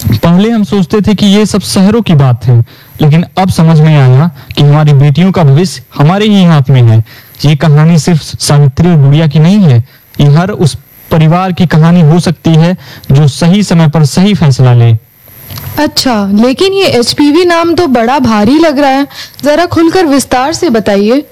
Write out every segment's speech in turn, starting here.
पहले हम सोचते थे कि ये सब शहरों की बात है, लेकिन अब समझ में आया कि हमारी बेटियों का भविष्य हमारे ही हाथ में है। ये कहानी सिर्फ सावित्री और गुड़िया की नहीं है, ये हर उस परिवार की कहानी हो सकती है जो सही समय पर सही फैसला ले। अच्छा, लेकिन ये एचपीवी नाम तो बड़ा भारी लग रहा है, जरा खुलकर विस्तार से बताइए।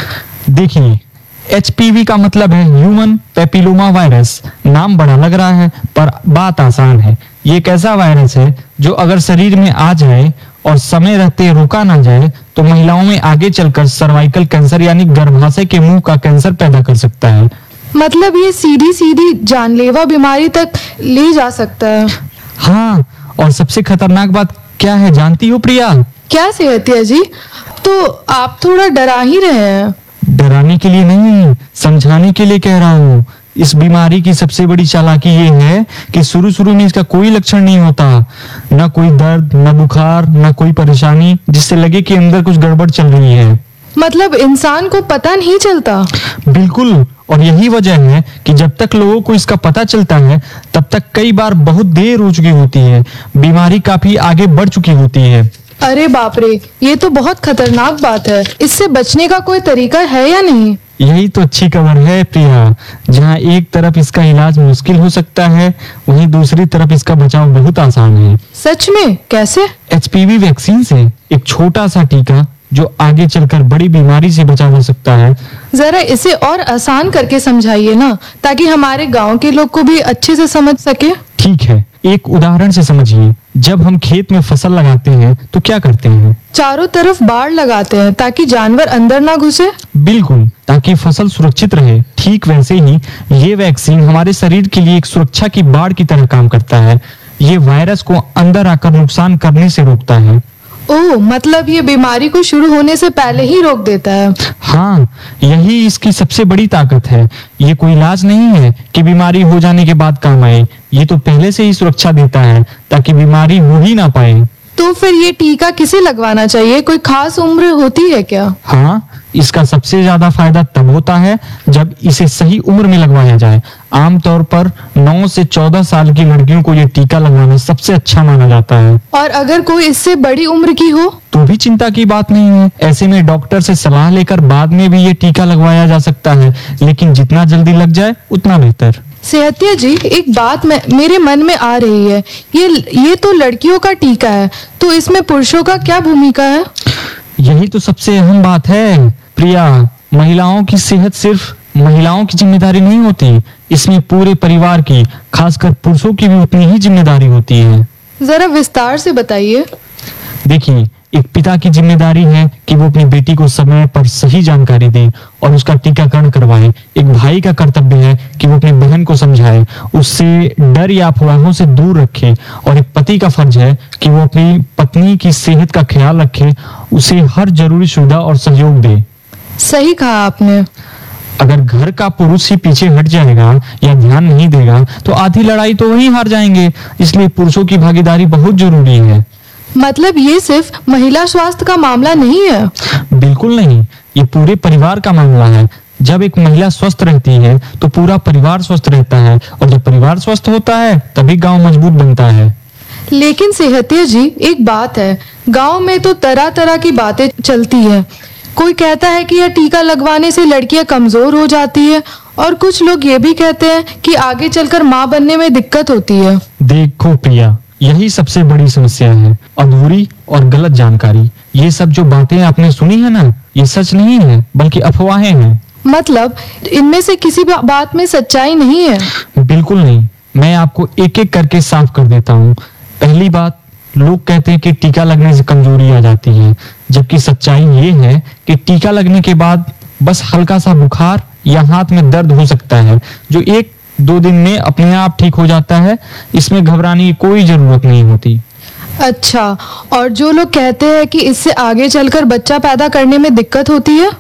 देखिए, एचपीवी का मतलब है ह्यूमन पेपिलोमा वायरस। नाम बड़ा लग रहा है पर बात आसान है। ये एक ऐसा वायरस है जो अगर शरीर में आ जाए और समय रहते रोका ना जाए तो महिलाओं में आगे चलकर सर्वाइकल कैंसर यानी गर्भाशय के मुंह का कैंसर पैदा कर सकता है। मतलब ये सीधी सीधी जानलेवा बीमारी तक ले जा सकता है। हाँ, और सबसे खतरनाक बात क्या है जानती हो प्रिया? क्या सेहतिया जी, तो आप थोड़ा डरा ही रहे हैं। डराने के लिए नहीं, समझाने के लिए कह रहा हूँ। इस बीमारी की सबसे बड़ी चालाकी ये है कि शुरू शुरू में इसका कोई लक्षण नहीं होता, ना कोई दर्द, ना बुखार, ना कोई परेशानी जिससे लगे कि अंदर कुछ गड़बड़ चल रही है। मतलब इंसान को पता नहीं चलता। बिल्कुल, और यही वजह है कि जब तक लोगों को इसका पता चलता है तब तक कई बार बहुत देर हो चुकी होती है, बीमारी काफी आगे बढ़ चुकी होती है। अरे बाप रे, ये तो बहुत खतरनाक बात है। इससे बचने का कोई तरीका है या नहीं? यही तो अच्छी खबर है प्रिया। जहाँ एक तरफ इसका इलाज मुश्किल हो सकता है, वहीं दूसरी तरफ इसका बचाव बहुत आसान है। सच में? कैसे? एचपीवी वैक्सीन से एक छोटा सा टीका जो आगे चलकर बड़ी बीमारी से बचा जा सकता है। जरा इसे और आसान करके समझाइए ना, ताकि हमारे गांव के लोग को भी अच्छे से समझ सके। ठीक है, एक उदाहरण से समझिए। जब हम खेत में फसल लगाते हैं तो क्या करते हैं? चारों तरफ बाड़ लगाते हैं ताकि जानवर अंदर ना घुसे। बिल्कुल, ताकि फसल सुरक्षित रहे। ठीक वैसे ही ये वैक्सीन हमारे शरीर के लिए एक सुरक्षा की बाड़ की तरह काम करता है। ये वायरस को अंदर आकर नुकसान करने से रोकता है। ओह, मतलब ये बीमारी को शुरू होने से पहले ही रोक देता है। हाँ, यही इसकी सबसे बड़ी ताकत है। ये कोई इलाज नहीं है कि बीमारी हो जाने के बाद काम आए। ये तो पहले से ही सुरक्षा देता है ताकि बीमारी हो ही ना पाए। तो फिर ये टीका किसे लगवाना चाहिए? कोई खास उम्र होती है क्या? हाँ, इसका सबसे ज्यादा फायदा तब होता है जब इसे सही उम्र में लगवाया जाए। आमतौर पर 9 से 14 साल की लड़कियों को ये टीका लगवाना सबसे अच्छा माना जाता है। और अगर कोई इससे बड़ी उम्र की हो? तो भी चिंता की बात नहीं है। ऐसे में डॉक्टर से सलाह लेकर बाद में भी ये टीका लगवाया जा सकता है, लेकिन जितना जल्दी लग जाए उतना बेहतर। सेहतिया जी, एक बात मेरे मन में आ रही है। ये तो लड़कियों का टीका है, तो इसमें पुरुषों का क्या भूमिका है? यही तो सबसे अहम बात है प्रिया। महिलाओं की सेहत सिर्फ महिलाओं की जिम्मेदारी नहीं होती, इसमें पूरे परिवार की, खासकर पुरुषों की भी उतनी ही जिम्मेदारी होती है। जरा विस्तार से बताइए। देखिए, एक पिता की जिम्मेदारी है कि वो अपनी बेटी को समय पर सही जानकारी दे और उसका टीकाकरण करवाए। एक भाई का कर्तव्य है कि वो अपनी बहन को समझाए, उससे डर या अफवाहों से दूर रखे। और एक पति का फर्ज है कि वो अपनी पत्नी की सेहत का ख्याल रखे, उसे हर जरूरी सुविधा और सहयोग दे। सही कहा आपने। अगर घर का पुरुष ही पीछे हट जाएगा या ध्यान नहीं देगा तो आधी लड़ाई तो वही हार जाएंगे। इसलिए पुरुषों की भागीदारी बहुत जरूरी है। मतलब ये सिर्फ महिला स्वास्थ्य का मामला नहीं है? बिल्कुल नहीं, ये पूरे परिवार का मामला है। जब एक महिला स्वस्थ रहती है तो पूरा परिवार स्वस्थ रहता है, और जब परिवार स्वस्थ होता है तभी गांव मजबूत बनता है। लेकिन सेहतिया जी, एक बात है, गांव में तो तरह तरह की बातें चलती है। कोई कहता है कि यह टीका लगवाने से लड़कियां कमजोर हो जाती है, और कुछ लोग ये भी कहते हैं कि आगे चलकर माँ बनने में दिक्कत होती है। देखो प्रिया, यही सबसे बड़ी समस्या है, अधूरी और गलत जानकारी। ये सब जो बातें आपने सुनी है ना, ये सच नहीं है बल्कि अफवाहें हैं। मतलब इनमें से किसी बात में सच्चाई नहीं है? बिल्कुल नहीं। मैं आपको एक एक करके साफ कर देता हूँ। पहली बात, लोग कहते हैं कि टीका लगने से कमजोरी आ जाती है, जबकि सच्चाई ये है कि टीका लगने के बाद बस हल्का सा बुखार या हाथ में दर्द हो सकता है, जो 1-2 दिन में अपने आप ठीक हो जाता है। इसमें घबराने की कोई जरूरत नहीं होती। अच्छा, और जो लोग कहते हैं कि इससे आगे चलकर बच्चा पैदा करने में दिक्कत होती है,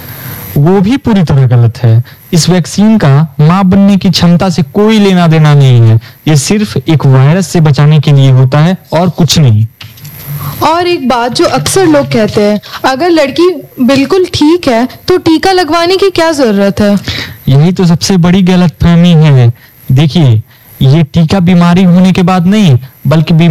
वो भी पूरी तरह गलत है। इस वैक्सीन का मां बनने की क्षमता से कोई लेना देना नहीं है। ये सिर्फ एक वायरस से बचाने के लिए होता है और कुछ नहीं। और एक बात जो अक्सर लोग कहते हैं, अगर लड़की बिल्कुल ठीक है तो टीका लगवाने की क्या जरूरत है? यही तो सबसे बड़ी गलतफहमी है। देखिए, ये टीका बीमारी होने के बाद नहीं, बल्कि